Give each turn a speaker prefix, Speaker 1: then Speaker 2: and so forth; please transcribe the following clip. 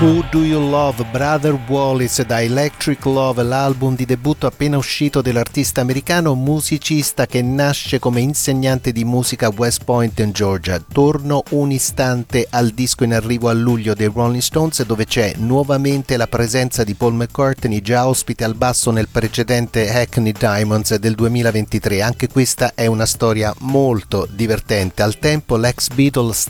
Speaker 1: Who Do You Love? Brother Wallace da Electric Love, l'album di debutto appena uscito dell'artista americano, musicista che nasce come insegnante di musica a West Point in Georgia. Torno un istante al disco in arrivo a luglio dei Rolling Stones, dove c'è nuovamente la presenza di Paul McCartney, già ospite al basso nel precedente Hackney Diamonds del 2023. Anche questa è una storia molto divertente. Al tempo l'ex Beatle